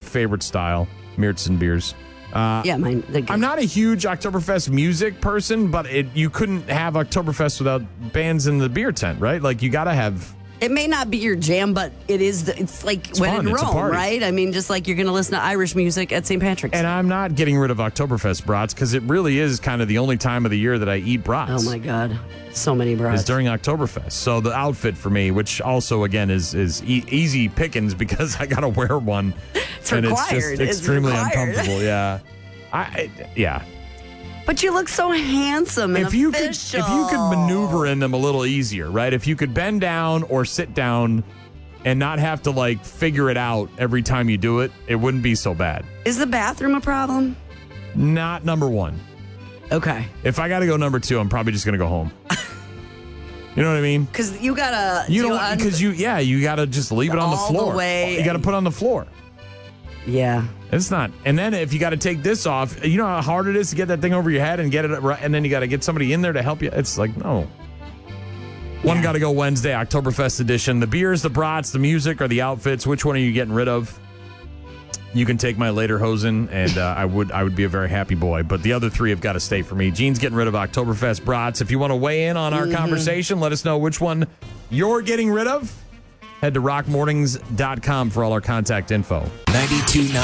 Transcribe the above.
favorite style, Märzen beers. Yeah, mine. I'm not a huge Oktoberfest music person, but you couldn't have Oktoberfest without bands in the beer tent, right? Like, you got to have... It may not be your jam, but it's like when fun. in It's a Rome, party. right? I mean, just like you're going to listen to Irish music at St. Patrick's. And I'm not getting rid of Oktoberfest brats because it really is kind of the only time of the year that I eat brats. Oh, my God. So many Is brats. during Oktoberfest. So the outfit for me, which also, again, is easy pickings because I got to wear one. It's and required. It's just It's extremely required. uncomfortable. Yeah. Yeah. But you look so handsome and If you official. could maneuver in them a little easier, right? If you could bend down or sit down and not have to like figure it out every time you do it, it wouldn't be so bad. Is the bathroom a problem? Not number one. Okay. If I got to go number two, I'm probably just going to go home. You know what I mean? Because you got to... You don't, because you got to just leave it on the All floor. the way. You got to put it on the floor. Yeah. It's not. And then if you got to take this off, you know how hard it is to get that thing over your head and get it right, and then you got to get somebody in there to help you. It's like, no. One got to go Wednesday, Oktoberfest edition. The beers, the brats, the music, or the outfits. Which one are you getting rid of? You can take my lederhosen, and I would be a very happy boy. But the other three have got to stay for me. Gene's getting rid of Oktoberfest brats. If you want to weigh in on our conversation, let us know which one you're getting rid of. Head to rockmornings.com for all our contact info. 92.9